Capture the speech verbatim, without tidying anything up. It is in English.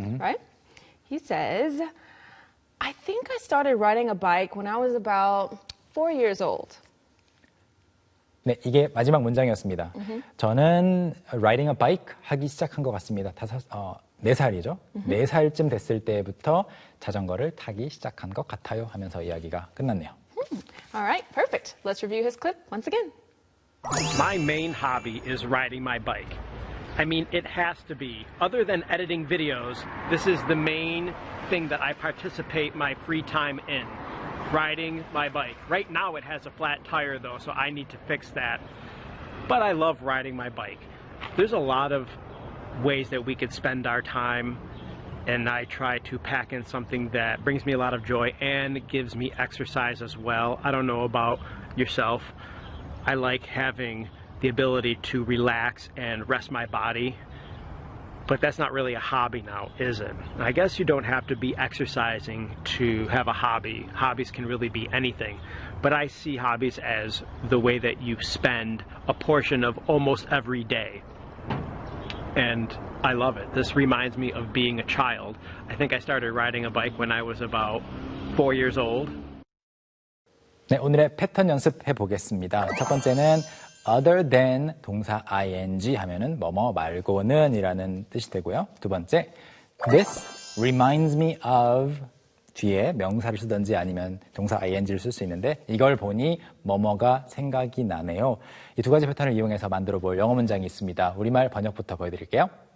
Mm-hmm. right? He says, I think I started riding a bike when I was about four years old. 네, 이게 마지막 문장이었습니다. Mm-hmm. 저는 riding a bike 하기 시작한 것 같습니다. 다섯, 어, 네 살이죠. Mm-hmm. 네 살쯤 됐을 때부터 자전거를 타기 시작한 것 같아요 하면서 이야기가 끝났네요. Hmm. All right, perfect. Let's review his clip once again. My main hobby is riding my bike. I mean, it has to be. Other than editing videos, this is the main thing that I participate my free time in. Riding my bike. Right now it has a flat tire though, so I need to fix that. But I love riding my bike. There's a lot of ways that we could spend our time, and I try to pack in something that brings me a lot of joy and gives me exercise as well. I don't know about yourself. I like having the ability to relax and rest my body. But that's not really a hobby now, is it? I guess you don't have to be exercising to have a hobby. Hobbies can really be anything. But I see hobbies as the way that you spend a portion of almost every day. And I love it. This reminds me of being a child. I think I started riding a bike when I was about four years old. 네, 오늘의 패턴 연습해 보겠습니다. 첫 번째는 other than 동사 ing 하면은 뭐뭐 말고는 이라는 뜻이 되고요. 두 번째, this reminds me of 뒤에 명사를 쓰든지 아니면 동사 ing를 쓸 수 있는데 이걸 보니 뭐뭐가 생각이 나네요. 이 두 가지 패턴을 이용해서 만들어 볼 영어 문장이 있습니다. 우리말 번역부터 보여드릴게요.